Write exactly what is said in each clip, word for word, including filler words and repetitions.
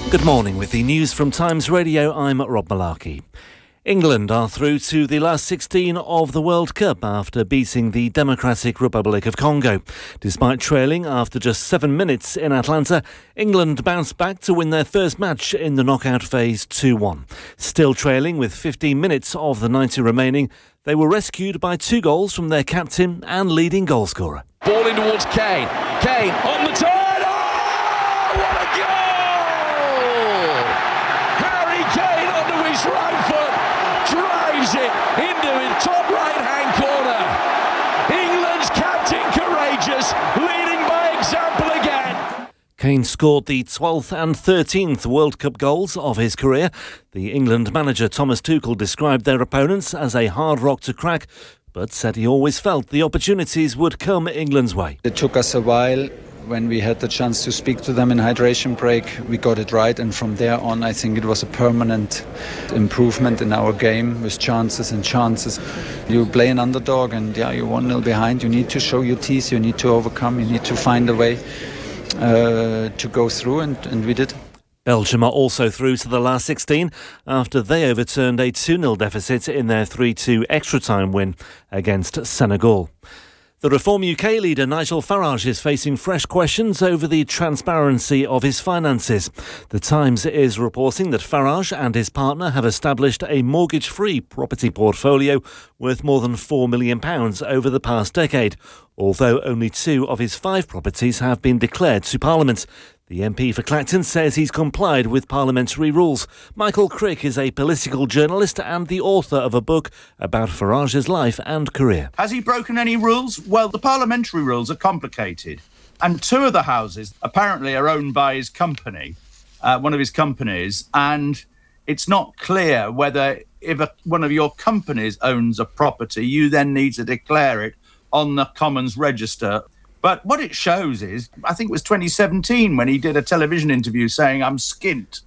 Good morning. With the news from Times Radio, I'm Rob Malarkey. England are through to the last sixteen of the World Cup after beating the Democratic Republic of Congo. Despite trailing after just seven minutes in Atlanta, England bounced back to win their first match in the knockout phase two one. Still trailing with fifteen minutes of the ninety remaining, they were rescued by two goals from their captain and leading goalscorer. Ball in towards Kane. Kane on the turn. Oh, what a goal! Harry Kane onto his right foot, drives it into his top right-hand corner. England's captain courageous, leading by example again. Kane scored the twelfth and thirteenth World Cup goals of his career. The England manager Thomas Tuchel described their opponents as a hard rock to crack, but said he always felt the opportunities would come England's way. It took us a while. When we had the chance to speak to them in hydration break, we got it right, and from there on I think it was a permanent improvement in our game with chances and chances. You play an underdog and yeah, you're one nil behind, you need to show your teeth, you need to overcome, you need to find a way uh, to go through, and, and we did. Belgium are also through to the last sixteen after they overturned a two nil deficit in their three two extra-time win against Senegal. The Reform U K leader Nigel Farage is facing fresh questions over the transparency of his finances. The Times is reporting that Farage and his partner have established a mortgage-free property portfolio worth more than four million pounds over the past decade, although only two of his five properties have been declared to Parliament. The M P for Clacton says he's complied with parliamentary rules. Michael Crick is a political journalist and the author of a book about Farage's life and career. Has he broken any rules? Well, the parliamentary rules are complicated. And two of the houses apparently are owned by his company, uh, one of his companies. And it's not clear whether if a, one of your companies owns a property, you then need to declare it on the Commons Register. But what it shows is, I think it was twenty seventeen when he did a television interview saying, I'm skint.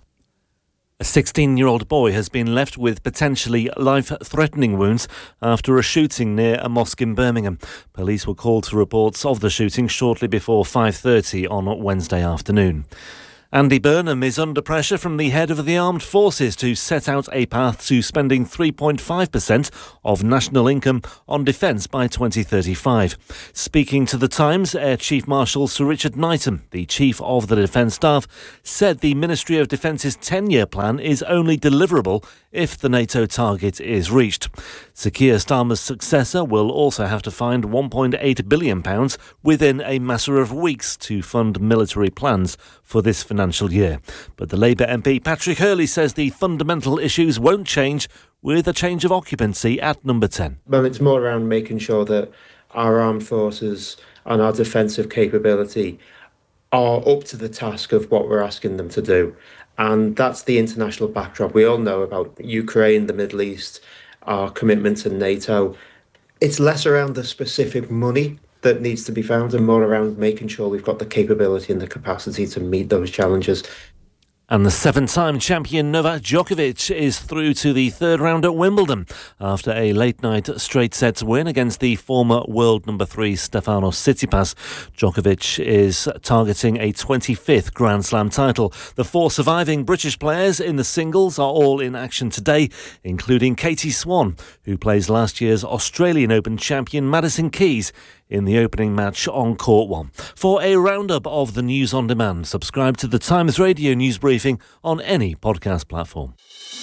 A sixteen-year-old boy has been left with potentially life-threatening wounds after a shooting near a mosque in Birmingham. Police were called to reports of the shooting shortly before five thirty on Wednesday afternoon. Andy Burnham is under pressure from the head of the armed forces to set out a path to spending three point five percent of national income on defence by twenty thirty-five. Speaking to The Times, Air Chief Marshal Sir Richard Knighton, the Chief of the Defence Staff, said the Ministry of Defence's ten-year plan is only deliverable if the NATO target is reached. Sir Keir Starmer's successor will also have to find one point eight billion pounds within a matter of weeks to fund military plans for this financial year. But the Labour M P Patrick Hurley says the fundamental issues won't change with a change of occupancy at number ten. Well, it's more around making sure that our armed forces and our defensive capability are up to the task of what we're asking them to do. And that's the international backdrop. We all know about Ukraine, the Middle East, our commitment to NATO. It's less around the specific money that needs to be found and more around making sure we've got the capability and the capacity to meet those challenges. And the seven-time champion Novak Djokovic is through to the third round at Wimbledon after a late-night straight-sets win against the former world number three Stefanos Tsitsipas. Djokovic is targeting a twenty-fifth Grand Slam title. The four surviving British players in the singles are all in action today, including Katie Swan, who plays last year's Australian Open champion Madison Keys in the opening match on Court one. For a roundup of the news on demand, subscribe to the Times Radio News Briefing on any podcast platform.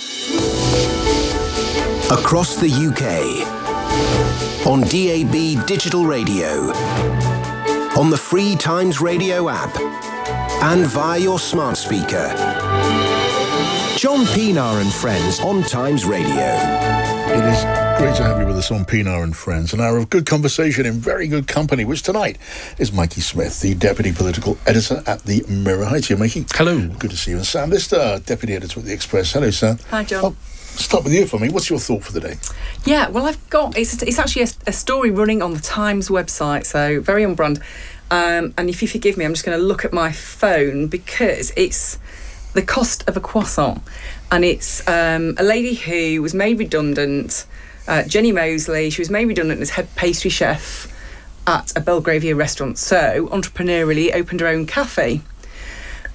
Across the U K, on D A B digital radio, on the free Times Radio app, and via your smart speaker. John Pienaar and Friends on Times Radio. It is great to have you with us on Pienaar and Friends, an hour of good conversation in very good company, which tonight is Mikey Smith, the Deputy Political Editor at the Mirror. Hi to you, Mikey. Hello. Good to see you. And Sam Lister, Deputy Editor at the Express. Hello, Sam. Hi, John. I'll start with you for me. What's your thought for the day? Yeah, well, I've got, it's, it's actually a, a story running on the Times website, so very on brand. Um, and if you forgive me, I'm just going to look at my phone because it's the cost of a croissant. And it's um, a lady who was made redundant, uh, Jenny Mosley. She was made redundant as head pastry chef at a Belgravia restaurant. So, entrepreneurially, opened her own cafe.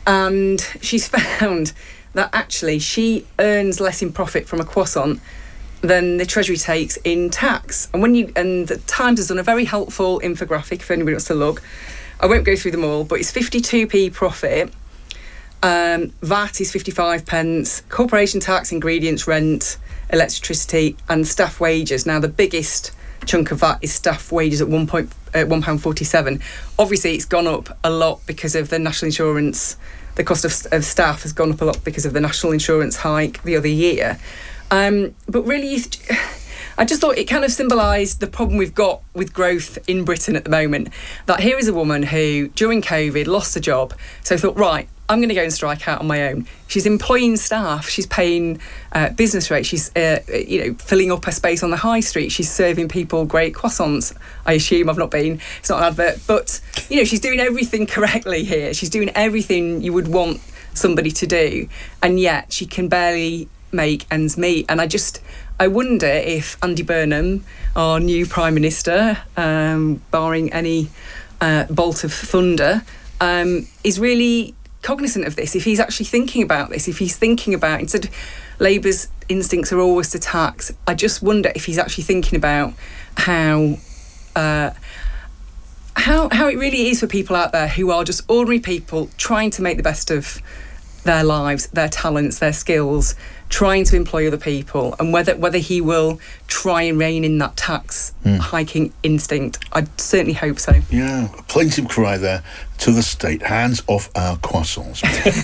and she's found that actually she earns less in profit from a croissant than the Treasury takes in tax. And when you and the Times has done a very helpful infographic if anybody wants to look. I won't go through them all, but it's fifty-two p profit. Um, V A T is fifty-five pence, corporation tax, ingredients, rent, electricity, and staff wages. Now, the biggest chunk of that is staff wages at one point uh, one pound forty-seven. Obviously, it's gone up a lot because of the national insurance. The cost of, of staff has gone up a lot because of the national insurance hike the other year. Um, but really, I just thought it kind of symbolised the problem we've got with growth in Britain at the moment. That here is a woman who, during COVID, lost a job, so thought, right, I'm going to go and strike out on my own. She's employing staff. She's paying uh, business rates. She's, uh, you know, filling up her space on the high street. She's serving people great croissants. I assume I've not been. It's not an advert, but you know, she's doing everything correctly here. She's doing everything you would want somebody to do, and yet she can barely make ends meet. And I just, I wonder if Andy Burnham, our new Prime Minister, um, barring any uh, bolt of thunder, um, is really cognizant of this, if he's actually thinking about this, if he's thinking about, instead of Labour's instincts are always to tax, I just wonder if he's actually thinking about how uh, how how it really is for people out there who are just ordinary people trying to make the best of their lives, their talents, their skills, trying to employ other people, and whether whether he will try and rein in that tax mm. hiking instinct. I certainly hope so. Yeah, a plaintive cry there to the state. Hands off our croissants.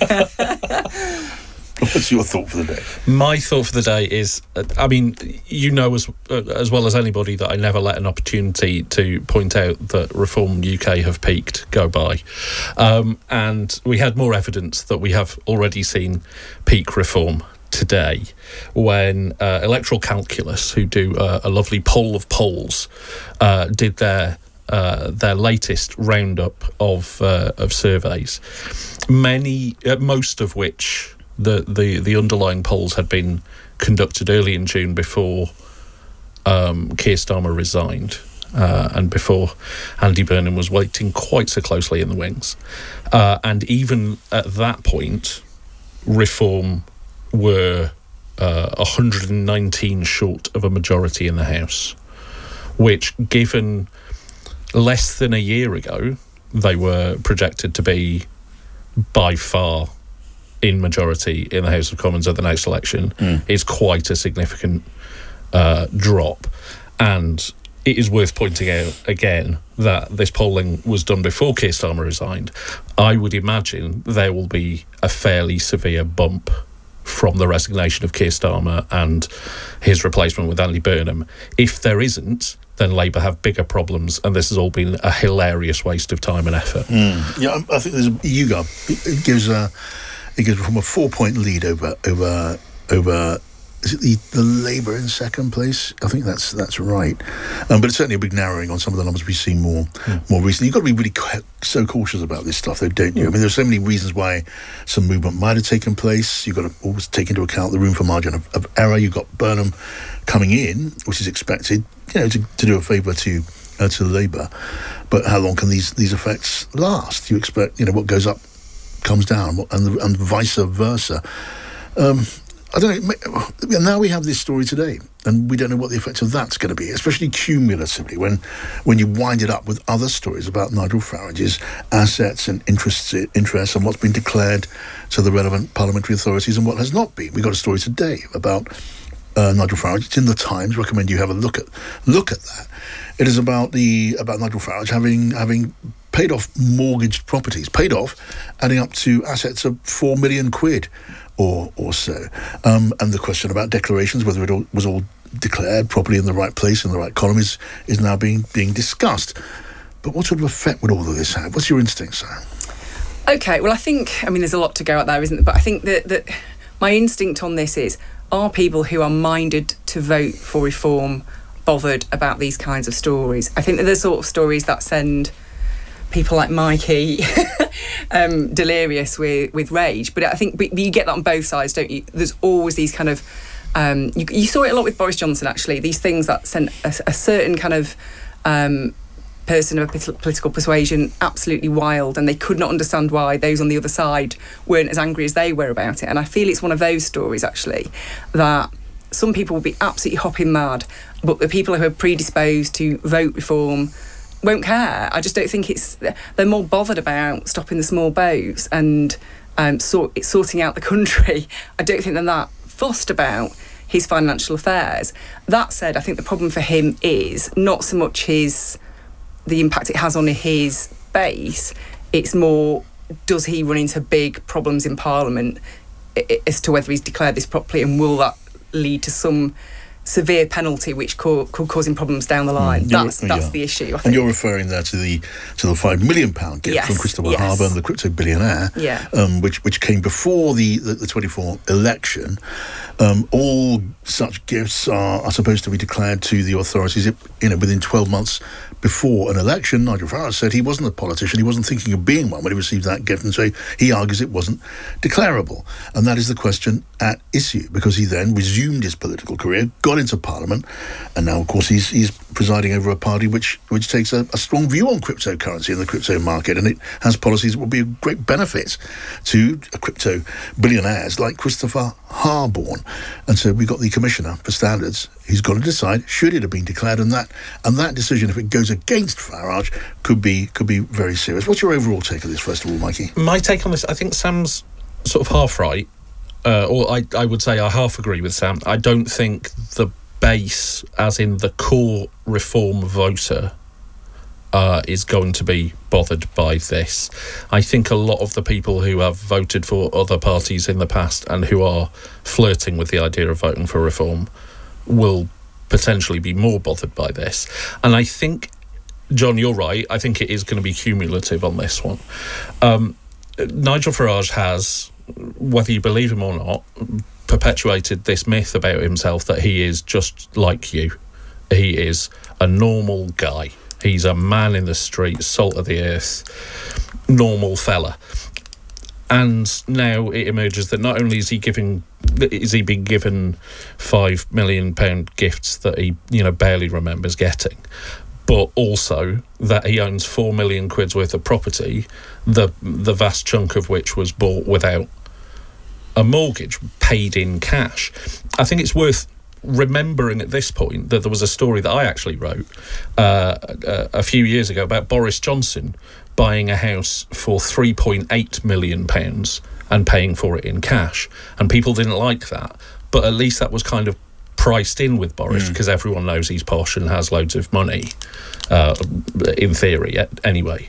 What's your thought for the day? My thought for the day is, uh, I mean, you know as uh, as well as anybody that I never let an opportunity to point out that Reform U K have peaked go by. Um, and we had more evidence that we have already seen peak reform today when uh, Electoral Calculus, who do uh, a lovely poll of polls, uh, did their uh, their latest roundup of uh, of surveys, many, uh, most of which the, the, the underlying polls had been conducted early in June before um, Keir Starmer resigned uh, and before Andy Burnham was waiting quite so closely in the wings. Uh, and even at that point, Reform were uh, one hundred nineteen short of a majority in the House, which, given less than a year ago, they were projected to be by far in majority in the House of Commons at the next election, mm. is quite a significant uh, drop. And it is worth pointing out again that this polling was done before Keir Starmer resigned. I would imagine there will be a fairly severe bump from the resignation of Keir Starmer and his replacement with Andy Burnham. If there isn't, then Labour have bigger problems, and this has all been a hilarious waste of time and effort. Mm. Yeah, I think there's a YouGov. It gives a it gives from a four-point lead over over over. Is it the, the Labour in second place? I think that's that's right. Um, but it's certainly a big narrowing on some of the numbers we've seen more mm. more recently. You've got to be really ca- so cautious about this stuff, though, don't you? Mm. I mean, there's so many reasons why some movement might have taken place. You've got to always take into account the room for margin of, of error. You've got Burnham coming in, which is expected, you know, to, to do a favour to uh, to Labour. But how long can these these effects last? You expect, you know, what goes up comes down, and the, and vice versa. Um, I don't know. Now we have this story today, and we don't know what the effect of that's going to be, especially cumulatively when when you wind it up with other stories about Nigel Farage's assets and interests, interests and what's been declared to the relevant parliamentary authorities and what has not been. We got a story today about uh, Nigel Farage. It's in the Times. Recommend you have a look at look at that. It is about the about Nigel Farage having having paid off mortgaged properties, paid off, adding up to assets of four million quid. Or, or so. Um, and the question about declarations, whether it all, was all declared properly in the right place, in the right column, is, is now being being discussed. But what sort of effect would all of this have? What's your instinct, Sarah? OK, well, I think, I mean, there's a lot to go out there, isn't there? But I think that, that my instinct on this is, are people who are minded to vote for reform bothered about these kinds of stories? I think that the sort of stories that send people like Mikey um, delirious with, with rage. But I think but you get that on both sides, don't you? There's always these kind of... Um, you, you saw it a lot with Boris Johnson, actually. These things that sent a, a certain kind of um, person of a political persuasion absolutely wild, and they could not understand why those on the other side weren't as angry as they were about it. And I feel it's one of those stories, actually, that some people will be absolutely hopping mad, but the people who are predisposed to vote reform won't care. I just don't think it's... They're more bothered about stopping the small boats and um, sort, sorting out the country. I don't think they're that fussed about his financial affairs. That said, I think the problem for him is not so much his the impact it has on his base, it's more, does he run into big problems in Parliament as to whether he's declared this properly, and will that lead to some severe penalty which co- could cause him problems down the line. Mm, that's that's yeah. the issue, I think. And you're referring there to the to the five million pound gift yes, from Christopher yes. Harbour, the crypto billionaire, yeah. um, which which came before the the, the twenty-four election. Um, all such gifts are, are supposed to be declared to the authorities, you know, within twelve months before an election. Nigel Farage said he wasn't a politician, he wasn't thinking of being one when he received that gift, and so he argues it wasn't declarable. And that is the question at issue, because he then resumed his political career, got into Parliament, and now, of course, he's he's presiding over a party which which takes a, a strong view on cryptocurrency and the crypto market, and it has policies that will be a great benefit to crypto billionaires like Christopher Harborne. And so we've got the Commissioner for Standards. He's got to decide, should it have been declared, and that and that decision, if it goes against Farage, could be could be very serious. What's your overall take of this, first of all, Mikey? My take on this, I think Sam's sort of half right, uh, or I, I would say I half agree with Sam. I don't think the base, as in the core reform voter, uh, is going to be bothered by this. I think a lot of the people who have voted for other parties in the past and who are flirting with the idea of voting for reform will potentially be more bothered by this. And I think, John, you're right. I think it is going to be cumulative on this one. Um, Nigel Farage has, whether you believe him or not, perpetuated this myth about himself that he is just like you. He is a normal guy. He's a man in the street, salt of the earth, normal fella. And now it emerges that not only is he giving, is he being given five million pound gifts that he, you know, barely remembers getting, but also that he owns four million quid's worth of property, the the vast chunk of which was bought without a mortgage, paid in cash. I think it's worth remembering at this point that there was a story that I actually wrote uh, a, a few years ago about Boris Johnson buying a house for three point eight million pounds and paying for it in cash, and people didn't like that, but at least that was kind of priced in with Boris, because mm. everyone knows he's posh and has loads of money, uh, in theory anyway.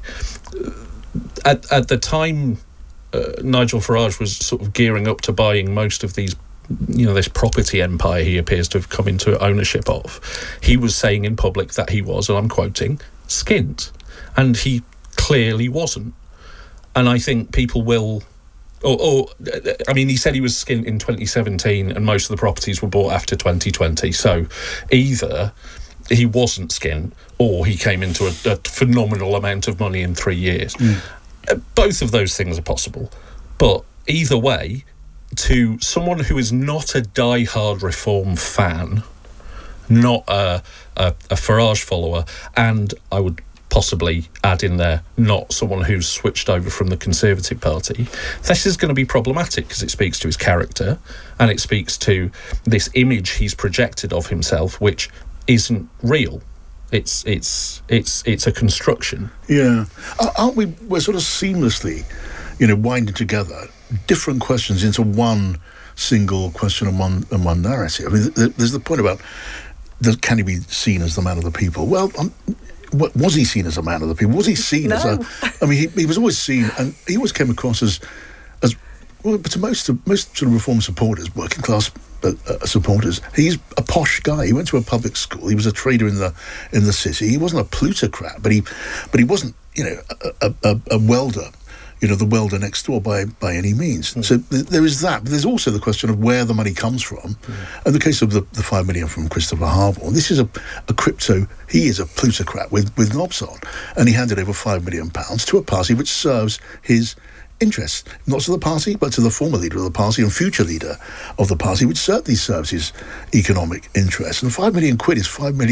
At, at the time uh, Nigel Farage was sort of gearing up to buying most of these, you know, this property empire he appears to have come into ownership of, he was saying in public that he was, and I'm quoting, skint. And he clearly wasn't. And I think people will... Or, or, I mean, he said he was skint in twenty seventeen and most of the properties were bought after twenty twenty. So either he wasn't skint or he came into a, a phenomenal amount of money in three years. Mm. Both of those things are possible. But either way, to someone who is not a die-hard reform fan, not a, a, a Farage follower, and I would possibly add in there, not someone who's switched over from the Conservative Party, this is going to be problematic because it speaks to his character and it speaks to this image he's projected of himself, which isn't real. It's it's it's it's a construction. Yeah, aren't we? We're sort of seamlessly, you know, winding together different questions into one single question and one and one narrative. I mean, there's the point about the, can he be seen as the man of the people? Well, um, what, was he seen as a man of the people? Was he seen no. as a? I mean, he, he was always seen, and he always came across as, as well. But to most most sort of reform supporters, working class uh, uh, supporters, he's a posh guy. He went to a public school. He was a trader in the in the city. He wasn't a plutocrat, but he but he wasn't, you know, a, a, a welder. You know, the welder next door by by any means. Mm. So th- there is that. But there's also the question of where the money comes from. Mm. And the case of the, the five million from Christopher Harborne, this is a, a crypto, he is a plutocrat with, with knobs on. And he handed over five million pounds to a party which serves his interests. Not to the party, but to the former leader of the party and future leader of the party, which certainly serves his economic interests. And five million quid is five million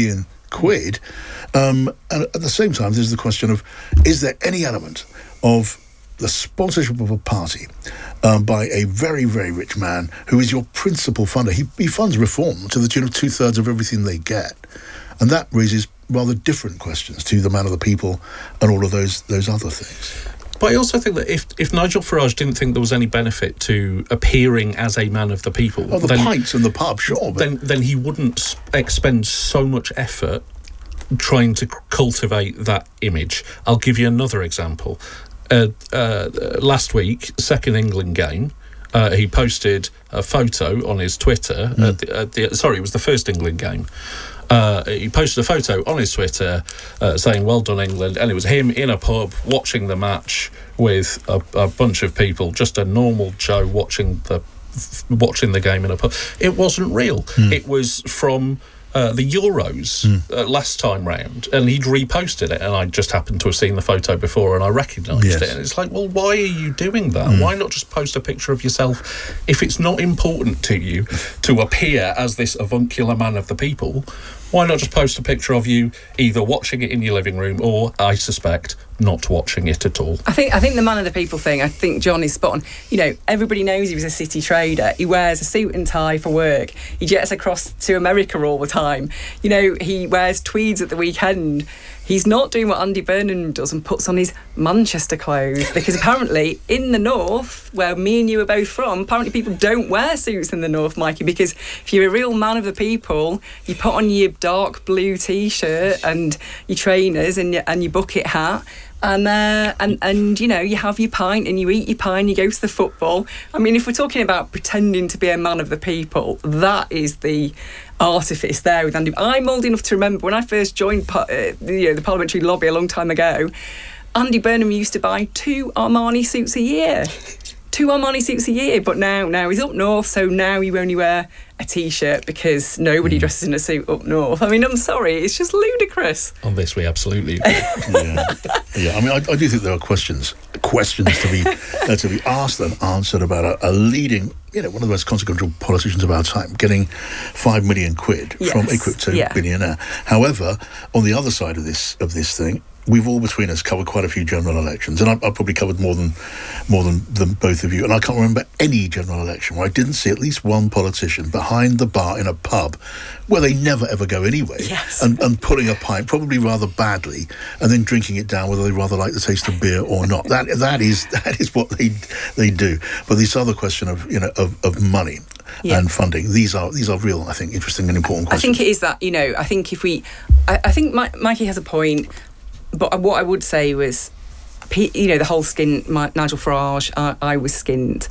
quid. Um, and at the same time, there's the question of, is there any element of the sponsorship of a party um, by a very, very rich man who is your principal funder? He, he funds Reform to the tune of two-thirds of everything they get. And that raises rather different questions to the man of the people and all of those those other things. But I also think that if, if Nigel Farage didn't think there was any benefit to appearing as a man of the people... Oh, the then, pints and the pub, sure. But then, then he wouldn't expend so much effort trying to cultivate that image. I'll give you another example. Uh, uh, last week, second England game, uh, he posted a photo on his Twitter. Mm. At the, at the, sorry, it was the first England game. Uh, he posted a photo on his Twitter uh, saying, "Well done, England," and it was him in a pub watching the match with a, a bunch of people, just a normal Joe watching the watching the game in a pub. It wasn't real. Mm. It was from Uh, the Euros mm. uh, last time round, and he'd reposted it, and I just happened to have seen the photo before, and I recognised yes. it. And it's like, well, why are you doing that? Mm. Why not just post a picture of yourself if it's not important to you to appear as this avuncular man of the people? Why not just post a picture of you either watching it in your living room or, I suspect, not watching it at all? I think I think the man of the people thing, I think John is spot on. You know, everybody knows he was a city trader. He wears a suit and tie for work. He jets across to America all the time. You know, he wears tweeds at the weekend. He's not doing what Andy Burnham does and puts on his Manchester clothes, because apparently in the north, where me and you are both from, apparently people don't wear suits in the north, Mikey, because if you're a real man of the people, you put on your dark blue T-shirt and your trainers and your, and your bucket hat, and uh, and and you know, you have your pint and you eat your pint, you go to the football. I mean, if we're talking about pretending to be a man of the people, that is the artifice there with Andy. I'm old enough to remember when I first joined uh, you know, the parliamentary lobby a long time ago, Andy Burnham used to buy two Armani suits a year. Two Armani suits a year, but now now he's up north, so now you only wear a T-shirt because nobody mm. dresses in a suit up north. I mean, I'm sorry, it's just ludicrous. On this, we absolutely agree. yeah. yeah, I mean, I, I do think there are questions questions to be uh, to be asked and answered about a, a leading, you know, one of the most consequential politicians of our time getting five million quid yes. from a crypto yeah. billionaire. However, on the other side of this of this thing, we've all between us covered quite a few general elections, and I've, I've probably covered more than more than, than both of you. And I can't remember any general election where I didn't see at least one politician behind the bar in a pub, where they never ever go anyway, yes. and, and pulling a pint, probably rather badly, and then drinking it down whether they rather like the taste of beer or not. That that is that is what they they do. But this other question of you know of, of money. Yeah. And funding. These are these are real, I think, interesting and important questions. I think it is that, you know, I think if we, I, I think My, Mikey has a point, but what I would say was, you know, the whole skin, my, Nigel Farage, I, I was skinned.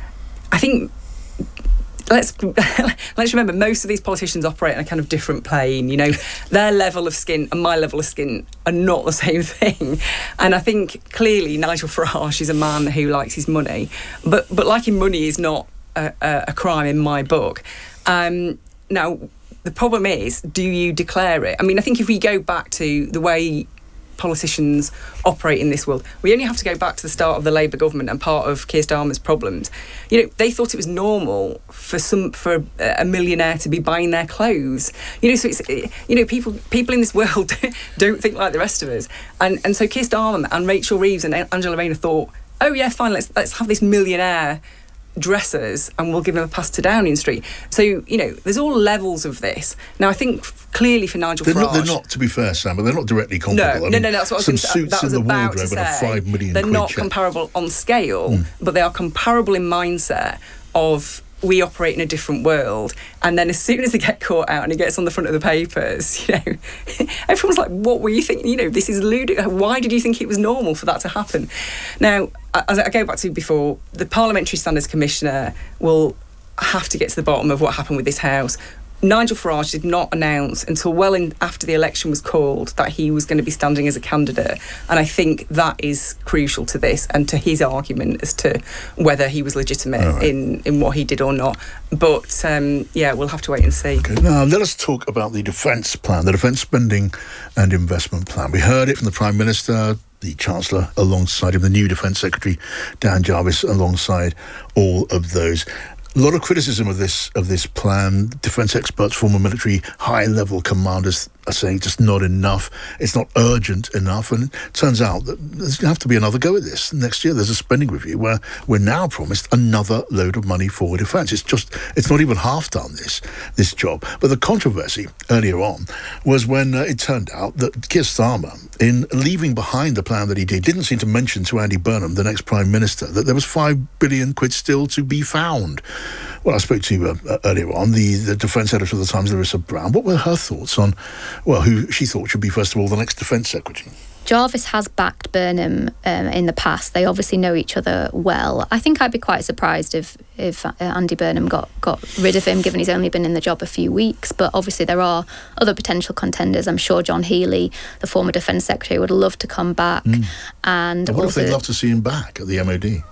I think, let's let's remember, most of these politicians operate on a kind of different plane. You know, their level of skin and my level of skin are not the same thing. And I think clearly Nigel Farage is a man who likes his money, but but liking money is not a, a, a crime in my book. Um, now, the problem is, do you declare it? I mean, I think if we go back to the way politicians operate in this world, we only have to go back to the start of the Labour government and part of Keir Starmer's problems. You know, they thought it was normal for some for a millionaire to be buying their clothes. You know, so it's you know people people in this world don't think like the rest of us, and and so Keir Starmer and Rachel Reeves and Angela Rayner thought, oh yeah, fine, let's let's have this millionaire dressers and we'll give them a pass to Downing Street. So, you know, there's all levels of this. Now, I think f- clearly for Nigel they're Farage... Not, they're not, to be fair, Sam, but they're not directly comparable. No, I no, mean, no, that's what I was some going to say. suits in the about wardrobe to and a say, five million they're quid not check. comparable on scale, mm. but they are comparable in mindset of... we operate in a different world, and then as soon as they get caught out and it gets on the front of the papers, you know, everyone's like, what were you thinking? You know, this is ludicrous. Why did you think it was normal for that to happen? Now, as I go back to before, the Parliamentary Standards Commissioner will have to get to the bottom of what happened with this House. Nigel Farage did not announce until well in, after the election was called that he was going to be standing as a candidate, and I think that is crucial to this and to his argument as to whether he was legitimate right. in, in what he did or not. But um, yeah, we'll have to wait and see. Okay. Now let us talk about the defence plan, the defence spending and investment plan. We heard it from the Prime Minister, the Chancellor alongside him, the new Defence Secretary Dan Jarvis alongside all of those. A lot of criticism of this of this plan. Defence experts, former military high-level commanders are saying just not enough. It's not urgent enough. And it turns out that there's going to have to be another go at this. Next year, there's a spending review where we're now promised another load of money for defence. It's just, it's not even half done, this this job. But the controversy earlier on was when uh, it turned out that Keir Starmer, in leaving behind the plan that he did, didn't seem to mention to Andy Burnham, the next Prime Minister, that there was five billion quid still to be found. Well, I spoke to you uh, earlier on, the, the Defence Editor of the Times, Larissa Brown. What were her thoughts on, well, who she thought should be, first of all, the next Defence Secretary? Jarvis has backed Burnham um, in the past. They obviously know each other well. I think I'd be quite surprised if if uh, Andy Burnham got, got rid of him, given he's only been in the job a few weeks. But obviously there are other potential contenders. I'm sure John Healey, the former Defence Secretary, would love to come back. Mm. And what also, if they'd love to see him back at the M O D?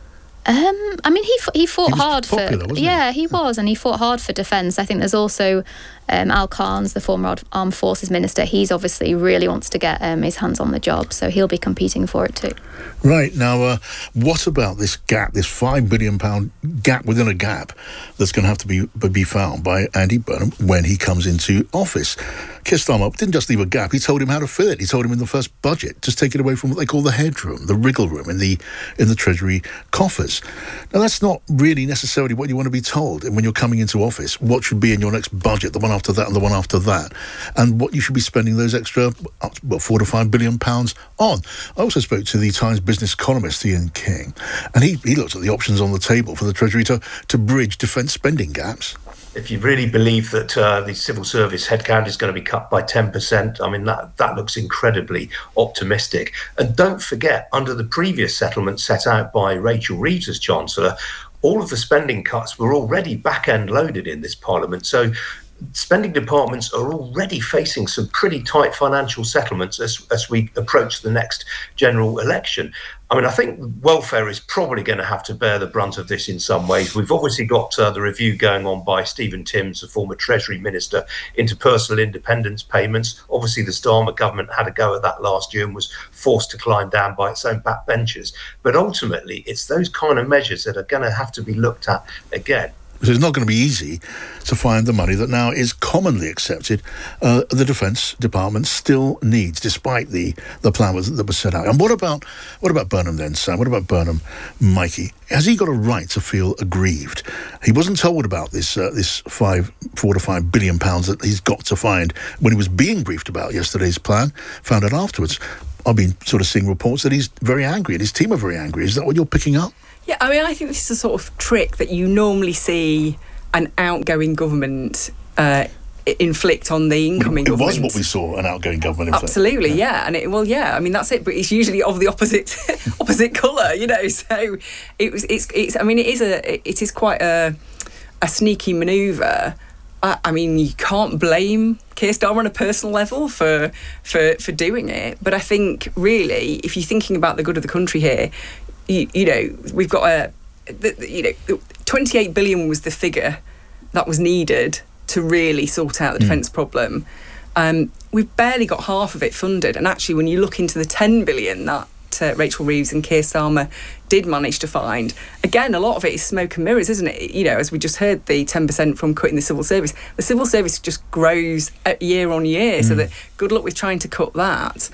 Um, I mean, he he fought he was hard popular, for wasn't yeah, he? he was, and he fought hard for defence. I think there's also um, Al Carnes, the former Armed Forces Minister. He's obviously really wants to get um, his hands on the job, so he'll be competing for it too. Right, now, uh, what about this gap, this five billion pound gap within a gap that's going to have to be be found by Andy Burnham when he comes into office? Keir Starmer didn't just leave a gap, he told him how to fill it. He told him in the first budget, just take it away from what they call the headroom, the wriggle room in the in the Treasury coffers. Now, that's not really necessarily what you want to be told when you're coming into office, what should be in your next budget, the one after that and the one after that, and what you should be spending those extra, what, four to five billion pounds on. I also spoke to the Times business economist, Ian King, and he, he looked at the options on the table for the Treasury to, to bridge defence spending gaps. If you really believe that uh, the civil service headcount is going to be cut by ten percent, I mean, that, that looks incredibly optimistic. And don't forget, under the previous settlement set out by Rachel Reeves as Chancellor, all of the spending cuts were already back-end loaded in this Parliament. So spending departments are already facing some pretty tight financial settlements as, as we approach the next general election. I mean, I think welfare is probably going to have to bear the brunt of this in some ways. We've obviously got uh, the review going on by Stephen Timms, the former Treasury Minister, into personal independence payments. Obviously, the Starmer government had a go at that last year and was forced to climb down by its own backbenchers. But ultimately, it's those kind of measures that are going to have to be looked at again. So it's not going to be easy to find the money that now is commonly accepted uh, the Defence Department still needs, despite the, the plan was, that was set out. And what about what about Burnham then, Sam? What about Burnham, Mikey? Has he got a right to feel aggrieved? He wasn't told about this uh, this five, four to five billion pounds that he's got to find when he was being briefed about yesterday's plan. Found out afterwards. I've been sort of seeing reports that he's very angry and his team are very angry. Is that what you're picking up? Yeah, I mean, I think this is a sort of trick that you normally see an outgoing government uh, inflict on the incoming it government. It was what we saw, an outgoing government inflict. Absolutely, yeah. yeah. And it, well, yeah, I mean, that's it. But it's usually of the opposite opposite colour, you know. So it was. It's. It's. I mean, it is a. It is quite a a sneaky manoeuvre. I, I mean, you can't blame Keir Starmer on a personal level for for for doing it. But I think really, if you're thinking about the good of the country here. You, you know, we've got a, the, the, you know, twenty-eight billion was the figure that was needed to really sort out the mm. defence problem. Um, we've barely got half of it funded. And actually, when you look into the ten billion that uh, Rachel Reeves and Keir Starmer did manage to find, again, a lot of it is smoke and mirrors, isn't it? You know, as we just heard, the ten percent from cutting the civil service. The civil service just grows year on year, mm. so that good luck with trying to cut that.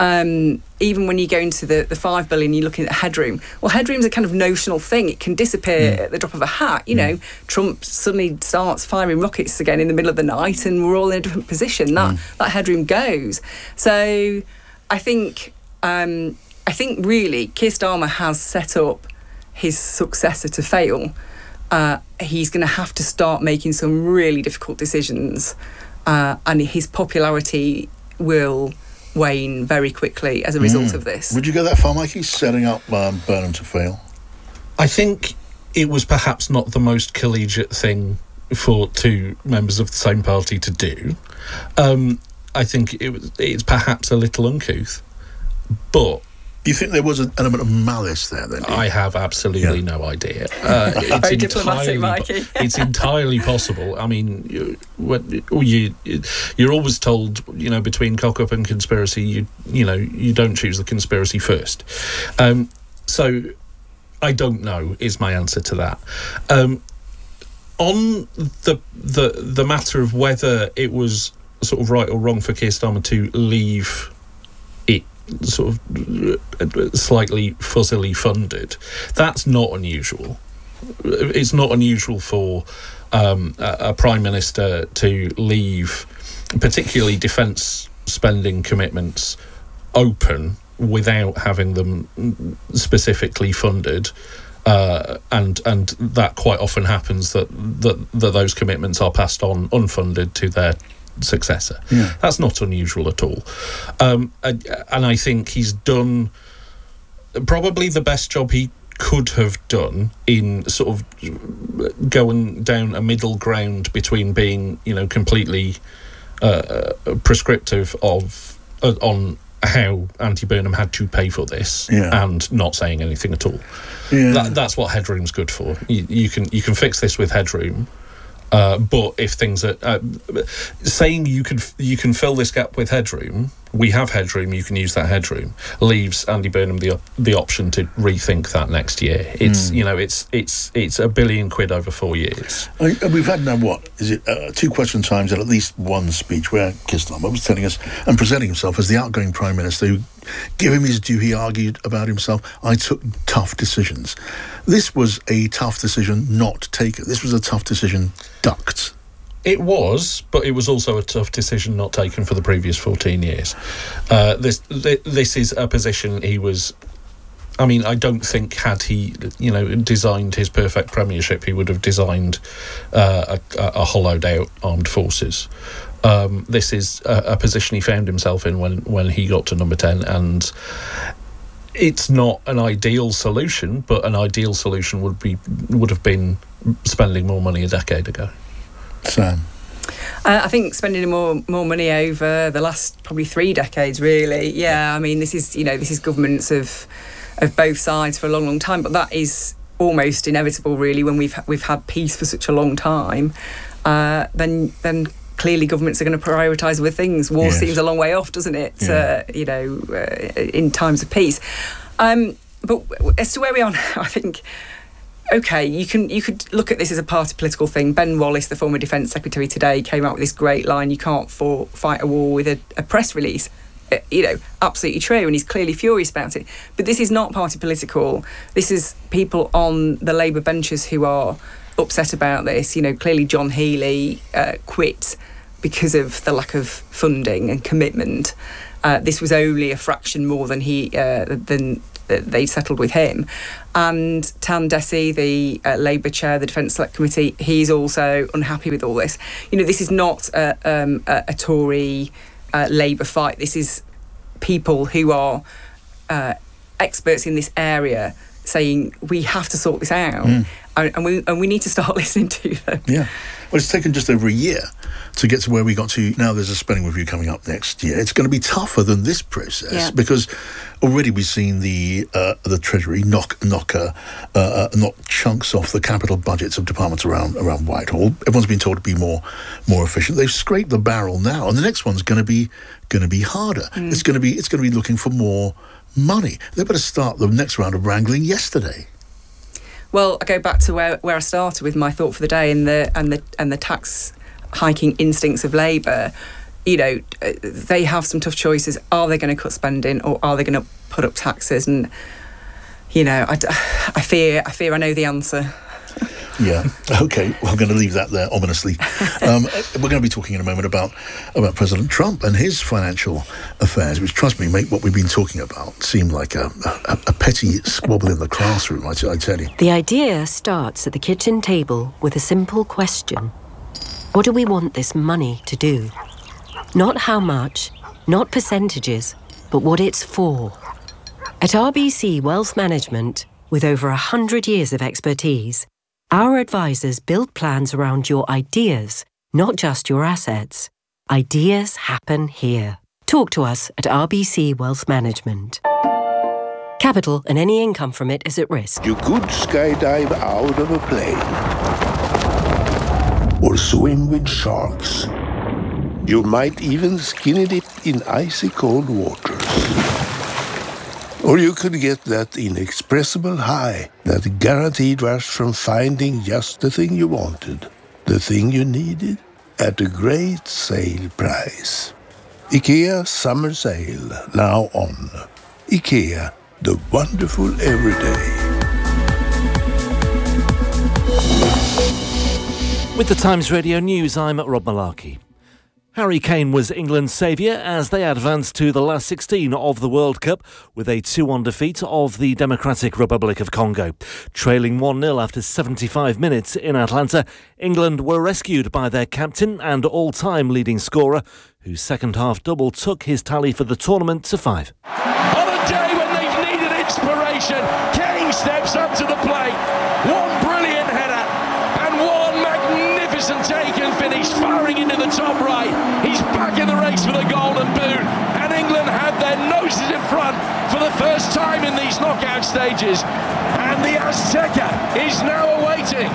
Um, even when you go into the, the five billion, you're looking at headroom. Well, headroom's a kind of notional thing. It can disappear mm. at the drop of a hat. You mm. know, Trump suddenly starts firing rockets again in the middle of the night and we're all in a different position. That, mm. that headroom goes. So I think... Um, I think really Keir Starmer has set up his successor to fail. Uh, he's going to have to start making some really difficult decisions, uh, and his popularity will wane very quickly as a result mm. of this. Would you go that far, Mikey, setting up um, Burnham to fail? I think it was perhaps not the most collegiate thing for two members of the same party to do. Um, I think it was, it's perhaps a little uncouth, but... You think there was an element of malice there, then? I have absolutely yeah. no idea. Uh, it's Very diplomatic, Mikey. It's entirely possible. I mean, you, you, you're always told, you know, between cock up and conspiracy, you you know, you don't choose the conspiracy first. Um, so, I don't know is my answer to that. Um, on the the the matter of whether it was sort of right or wrong for Keir Starmer to leave it sort of slightly fuzzily funded. That's not unusual. It's not unusual for um, a, a Prime Minister to leave particularly defence spending commitments open without having them specifically funded. Uh, and and that quite often happens that, that that those commitments are passed on unfunded to their successor. Yeah. That's not unusual at all. Um, and, and I think he's done probably the best job he could have done in sort of going down a middle ground between being, you know, completely uh, prescriptive of uh, on how Andy Burnham had to pay for this, yeah. and not saying anything at all. Yeah. That, that's what headroom's good for. You, you can you can fix this with headroom, uh, but if things are uh, saying you can you can fill this gap with headroom, we have headroom. You can use that headroom. Leaves Andy Burnham the the option to rethink that next year. It's mm. you know it's it's it's a billion quid over four years. I, we've had now what is it uh, two question times and at least one speech where Keir Starmer was telling us and presenting himself as the outgoing Prime Minister who, give him his due, he argued about himself. I took tough decisions. This was a tough decision not taken. This was a tough decision ducked. It was, but it was also a tough decision not taken for the previous fourteen years. Uh, this this is a position he was... I mean, I don't think had he, you know, designed his perfect premiership, he would have designed uh, a, a hollowed-out armed forces. Um, this is a, a position he found himself in when, when he got to number ten, and it's not an ideal solution, but an ideal solution would be would have been spending more money a decade ago. Sam? Uh, I think spending more more money over the last probably three decades, really. Yeah, I mean, this is you know this is governments of of both sides for a long, long time, but that is almost inevitable, really, when we've we've had peace for such a long time. Uh, then then clearly governments are going to prioritise other things. War yes. seems a long way off, doesn't it? Yeah. Uh, you know, uh, in times of peace. Um, but as to where we are now, I think. Okay, you can you could look at this as a party political thing. Ben Wallace, the former Defence Secretary today, came out with this great line, you can't for, fight a war with a, a press release. Uh, you know, absolutely true, and he's clearly furious about it. But this is not party political. This is people on the Labour benches who are upset about this. You know, clearly John Healey uh, quit because of the lack of funding and commitment. Uh, this was only a fraction more than he uh, than they settled with him. And Tam Dessy, the uh, Labour chair, the Defence Select Committee, he's also unhappy with all this. You know, this is not a, um, a, a Tory uh, Labour fight. This is people who are uh, experts in this area saying we have to sort this out, mm. and, and we and we need to start listening to them. Yeah, well, it's taken just over a year to get to where we got to. Now there's a spending review coming up next year. It's going to be tougher than this process yeah. because already we've seen the uh, the Treasury knock knock uh, uh, knock chunks off the capital budgets of departments around around Whitehall. Everyone's been told to be more more efficient. They've scraped the barrel now, and the next one's going to be going to be harder. Mm. It's going to be it's going to be looking for more money. They better start the next round of wrangling yesterday. Well, I go back to where, where I started with my thought for the day and the and the and the tax hiking instincts of Labour. You know, they have some tough choices. Are they going to cut spending, or are they going to put up taxes? And you know, I, I fear I fear I know the answer. Yeah. Okay. Well, I'm going to leave that there ominously. Um, we're going to be talking in a moment about about President Trump and his financial affairs, which, trust me, make what we've been talking about seem like a, a, a petty squabble in the classroom, I, I tell you. The idea starts at the kitchen table with a simple question. What do we want this money to do? Not how much, not percentages, but what it's for. At R B C Wealth Management, with over one hundred years of expertise, our advisors build plans around your ideas, not just your assets. Ideas happen here. Talk to us at R B C Wealth Management. Capital and any income from it is at risk. You could skydive out of a plane or swim with sharks. You might even skinny dip in icy cold waters. Or you could get that inexpressible high, that guaranteed rush from finding just the thing you wanted, the thing you needed, at a great sale price. IKEA Summer Sale, now on. IKEA, the wonderful everyday. With the Times Radio News, I'm Rob Malarkey. Harry Kane was England's saviour as they advanced to the last sixteen of the World Cup with a two one defeat of the Democratic Republic of Congo. Trailing one nil after seventy-five minutes in Atlanta, England were rescued by their captain and all-time leading scorer, whose second-half double took his tally for the tournament to five. On a day when they've needed inspiration, Kane steps up to the plate. One brilliant header and one magnificent take and finish, firing into the top right. He's back in the race for the Golden Boot, and England have their noses in front for the first time in these knockout stages. And the Azteca is now awaiting.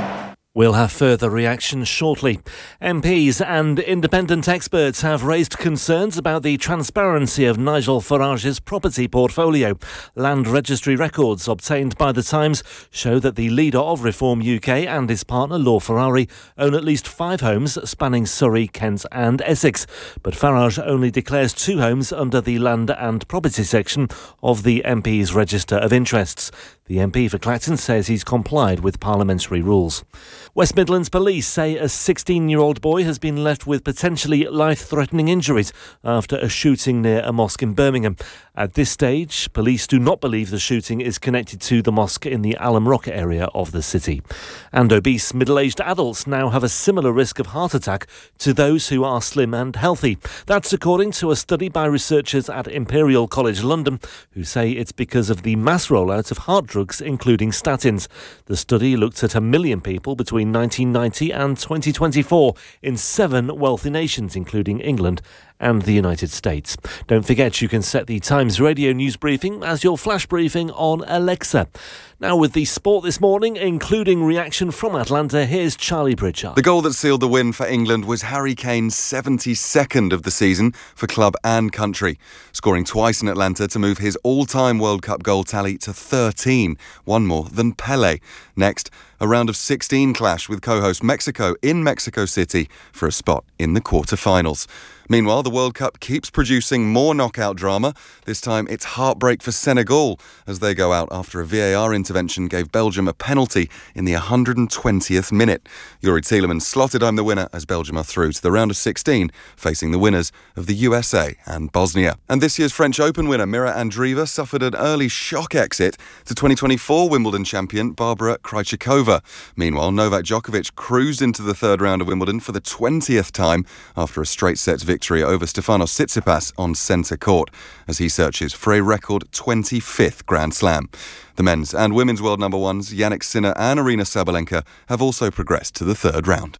We'll have further reactions shortly. M Ps and independent experts have raised concerns about the transparency of Nigel Farage's property portfolio. Land registry records obtained by The Times show that the leader of Reform U K and his partner Law Ferrari own at least five homes spanning Surrey, Kent and Essex. But Farage only declares two homes under the Land and Property section of the M P's Register of Interests. The M P for Clacton says he's complied with parliamentary rules. West Midlands Police say a sixteen-year-old boy has been left with potentially life-threatening injuries after a shooting near a mosque in Birmingham. At this stage, police do not believe the shooting is connected to the mosque in the Alum Rock area of the city. And obese middle-aged adults now have a similar risk of heart attack to those who are slim and healthy. That's according to a study by researchers at Imperial College London, who say it's because of the mass rollout of heart drugs, including statins. The study looked at a million people between nineteen ninety and twenty twenty-four in seven wealthy nations, including England and the United States. Don't forget you can set the Times Radio News Briefing as your flash briefing on Alexa. Now with the sport this morning, including reaction from Atlanta, here's Charlie Pritchard. The goal that sealed the win for England was Harry Kane's seventy-second of the season for club and country, scoring twice in Atlanta to move his all-time World Cup goal tally to thirteen, one more than Pelé. Next, a round of sixteen clash with co-host Mexico in Mexico City for a spot in the quarter-finals. Meanwhile, the World Cup keeps producing more knockout drama. This time it's heartbreak for Senegal as they go out after a V A R intervention gave Belgium a penalty in the one hundred twentieth minute. Yuri Tielemans slotted home the winner as Belgium are through to the round of sixteen, facing the winners of the U S A and Bosnia. And this year's French Open winner Mira Andreeva suffered an early shock exit to twenty twenty-four Wimbledon champion Barbara Krejcikova. Meanwhile, Novak Djokovic cruised into the third round of Wimbledon for the twentieth time after a straight sets victory over Stefanos Tsitsipas on centre court as he searches for a record twenty-fifth Grand Slam. The men's and women's world number ones Jannik Sinner and Aryna Sabalenka have also progressed to the third round.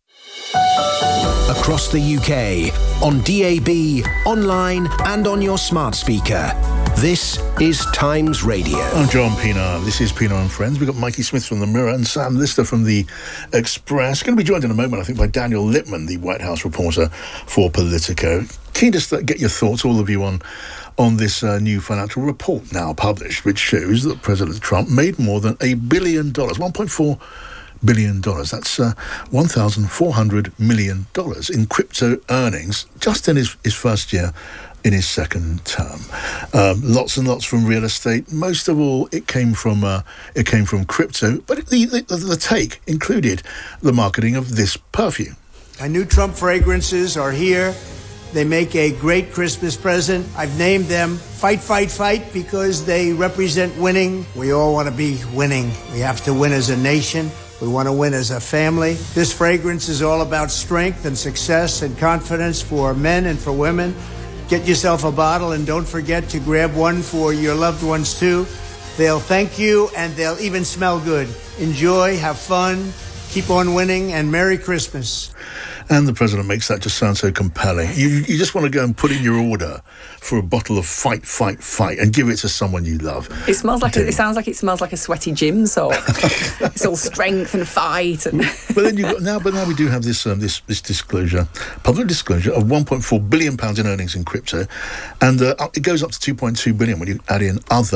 Across the U K, on D A B, online and on your smart speaker. This is Times Radio. I'm John Pienaar. This is Pienaar and Friends. We've got Mikey Smith from The Mirror and Sam Lister from The Express. Going to be joined in a moment, I think, by Daniel Lippman, the White House reporter for Politico. Keen to start, get your thoughts, all of you, on on this uh, new financial report now published, which shows that President Trump made more than a billion dollars, one point four billion dollars. That's uh, one thousand four hundred million dollars in crypto earnings just in his, his first year in his second term. Um, lots and lots from real estate. Most of all, it came from uh, it came from crypto. But the, the, the take included the marketing of this perfume. Our new Trump fragrances are here. They make a great Christmas present. I've named them Fight, Fight, Fight because they represent winning. We all want to be winning. We have to win as a nation. We want to win as a family. This fragrance is all about strength and success and confidence for men and for women. Get yourself a bottle and don't forget to grab one for your loved ones too. They'll thank you and they'll even smell good. Enjoy, have fun, keep on winning, and Merry Christmas. And the president makes that just sound so compelling. You you just want to go and put in your order for a bottle of Fight, Fight, Fight and give it to someone you love. It smells like a, it sounds like it smells like a sweaty gym sock. It's all strength and fight. And but then you got now, but now we do have this um, this this disclosure, public disclosure of one point four billion pounds in earnings in crypto, and uh, it goes up to two point two billion when you add in other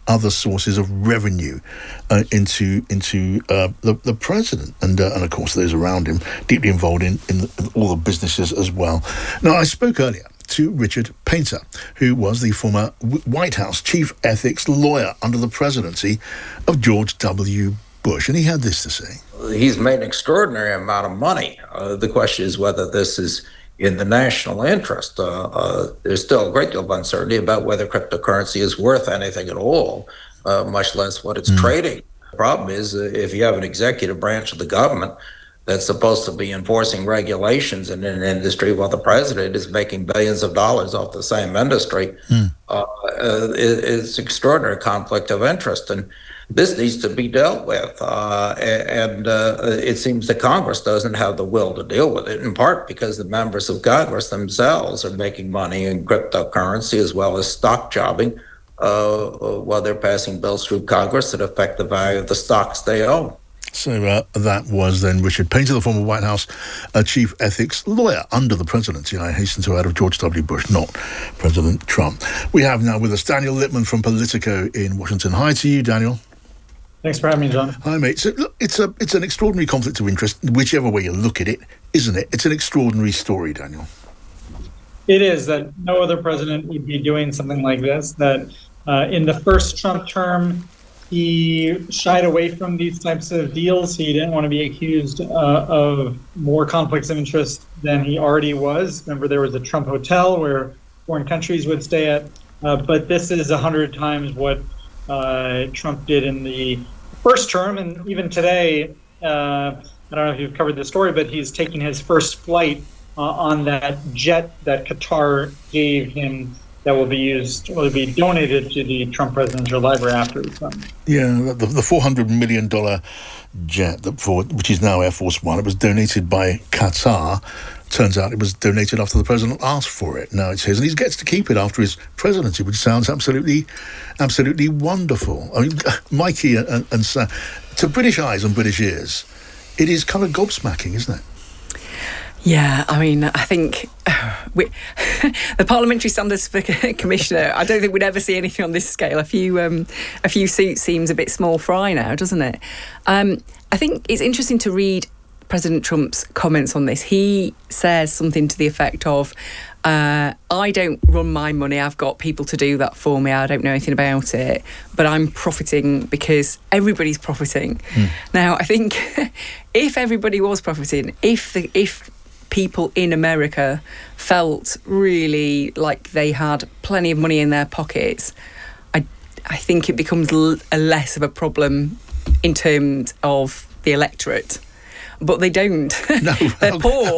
other sources of revenue uh, into into uh, the, the president and uh, and of course those around him, deeply involved in, in the, all the businesses as well. Now, I spoke earlier to Richard Painter, who was the former White House chief ethics lawyer under the presidency of George W. Bush, and he had this to say. He's made an extraordinary amount of money. Uh, the question is whether this is in the national interest. Uh, uh, there's still a great deal of uncertainty about whether cryptocurrency is worth anything at all, uh, much less what it's mm. trading. The problem is uh, if you have an executive branch of the government that's supposed to be enforcing regulations in an industry while the president is making billions of dollars off the same industry, mm. uh, uh, it, it's extraordinary conflict of interest. And this needs to be dealt with. Uh, and uh, it seems that Congress doesn't have the will to deal with it, in part because the members of Congress themselves are making money in cryptocurrency as well as stock jobbing uh, while they're passing bills through Congress that affect the value of the stocks they own. So uh, that was then Richard Painter, the former White House uh, chief ethics lawyer under the presidency, I hasten to add, of George W. Bush, not President Trump. We have now with us Daniel Lippman from Politico in Washington. Hi to you, Daniel. Thanks for having me, John. Hi, mate. So, look, it's a it's an extraordinary conflict of interest, whichever way you look at it, isn't it? It's an extraordinary story, Daniel. It is, that no other president would be doing something like this, that uh, in the first Trump term, he shied away from these types of deals. He didn't want to be accused uh, of more conflicts of interest than he already was. Remember, there was a Trump hotel where foreign countries would stay at. Uh, but this is a hundred times what uh, Trump did in the first term. And even today, uh, I don't know if you've covered this story, but he's taking his first flight uh, on that jet that Qatar gave him, that will be used, will be donated to the Trump Presidential Library after the summit. Yeah, the, the four hundred million dollars jet, that for, which is now Air Force One, it was donated by Qatar. Turns out it was donated after the president asked for it. Now it's his, and he gets to keep it after his presidency, which sounds absolutely, absolutely wonderful. I mean, Mikey and, and Sam, to British eyes and British ears, it is kind of gobsmacking, isn't it? Yeah, I mean, I think uh, we, the Parliamentary Standards Commissioner, I don't think we'd ever see anything on this scale. A few um, a few seats seems a bit small fry now, doesn't it? Um, I think it's interesting to read President Trump's comments on this. He says something to the effect of, uh, I don't run my money, I've got people to do that for me, I don't know anything about it, but I'm profiting because everybody's profiting. Mm. Now, I think if everybody was profiting, if the, if people in America felt really like they had plenty of money in their pockets, I, I think it becomes l- a less of a problem in terms of the electorate. But they don't. No, They're poor.